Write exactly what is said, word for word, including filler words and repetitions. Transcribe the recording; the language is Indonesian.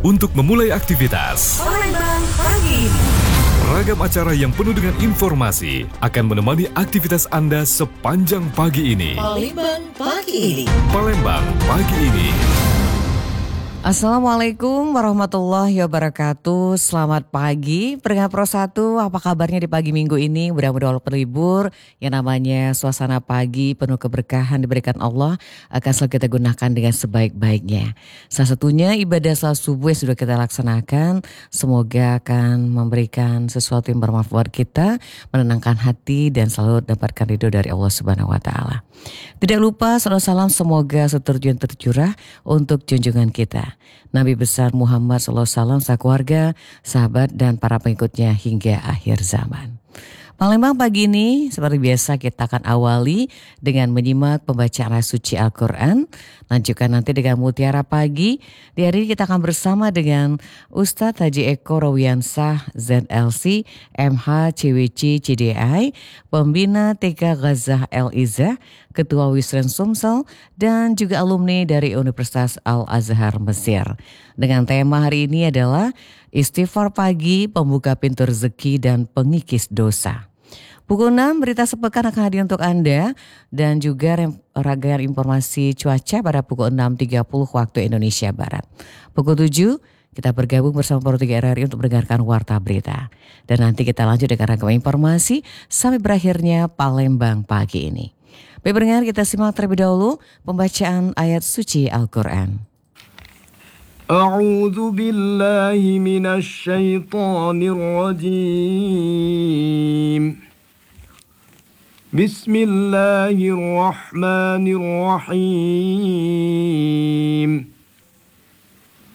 untuk memulai aktivitas. Palembang Pagi. Ragam acara yang penuh dengan informasi akan menemani aktivitas Anda sepanjang pagi ini. Palembang Pagi ini. Palembang Pagi ini. Assalamualaikum warahmatullahi wabarakatuh. Selamat pagi pendengar Pro satu. Apa kabarnya di pagi minggu ini? Mudah-mudahan walaupun libur, yang namanya suasana pagi penuh keberkahan diberikan Allah akan selalu kita gunakan dengan sebaik-baiknya. Salah satunya ibadah salat subuh yang sudah kita laksanakan. Semoga akan memberikan sesuatu yang bermanfaat buat kita, menenangkan hati dan selalu dapatkan ridho dari Allah Subhanahu wa taala. Tidak lupa salawat salam semoga seterjun tercurah untuk junjungan kita Nabi besar Muhammad shallallahu alaihi wasallam, sekeluarga, sahabat dan para pengikutnya hingga akhir zaman. Palembang pagi ini seperti biasa kita akan awali dengan menyimak pembacaan ayat suci Al-Quran. Lanjutkan nanti dengan Mutiara Pagi. Di hari ini kita akan bersama dengan Ustadz Haji Eko Rawiansah Z L C M H C W C C D I, Pembina T K Ghazah El Izzah, Ketua Wisren Sumsel, dan juga alumni dari Universitas Al-Azhar Mesir. Dengan tema hari ini adalah Istighfar Pagi, Pembuka Pintu Rezeki dan Pengikis Dosa. Pukul enam berita sepekan akan hadir untuk Anda dan juga ragam informasi cuaca pada pukul enam tiga puluh waktu Indonesia Barat. Pukul tujuh kita bergabung bersama Pro tiga R R I untuk mendengarkan Warta Berita. Dan nanti kita lanjut dengan ragam informasi sampai berakhirnya Palembang Pagi ini. Baik pendengar, kita simak terlebih dahulu pembacaan ayat suci Al-Quran. A'udzu billahi minasy syaithanir rajim. Bismillahirrahmanirrahim.